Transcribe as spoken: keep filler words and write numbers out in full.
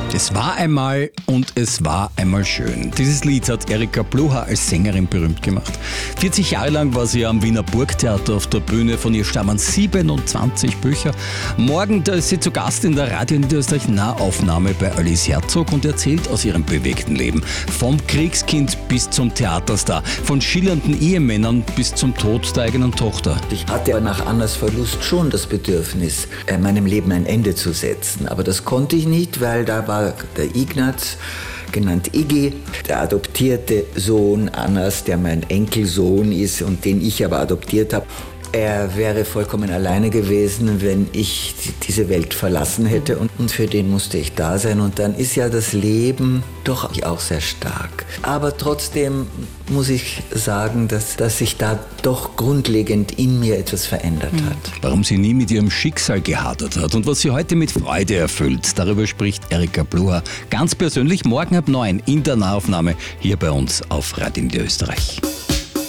Es war einmal und es war einmal schön. Dieses Lied hat Erika Pluhar als Sängerin berühmt gemacht. vierzig Jahre lang war sie am Wiener Burgtheater auf der Bühne. Von ihr stammen siebenundzwanzig Bücher. Morgen da ist sie zu Gast in der Radio Niederösterreich Nahaufnahme bei Alice Herzog und erzählt aus ihrem bewegten Leben. Vom Kriegskind bis zum Theaterstar, von schillernden Ehemännern bis zum Tod der eigenen Tochter. Ich hatte nach Annas Verlust schon das Bedürfnis, meinem Leben ein Ende zu setzen. Aber das konnte ich nicht, weil da war der Ignaz, genannt Iggy, der adoptierte Sohn Annas, der mein Enkelsohn ist und den ich aber adoptiert habe. Er wäre vollkommen alleine gewesen, wenn ich diese Welt verlassen hätte und für den musste ich da sein. Und dann ist ja das Leben doch auch sehr stark. Aber trotzdem muss ich sagen, dass, dass sich da doch grundlegend in mir etwas verändert hat. Warum sie nie mit ihrem Schicksal gehadert hat und was sie heute mit Freude erfüllt, darüber spricht Erika Pluhar ganz persönlich morgen ab neun in der Nahaufnahme hier bei uns auf Radio Niederösterreich.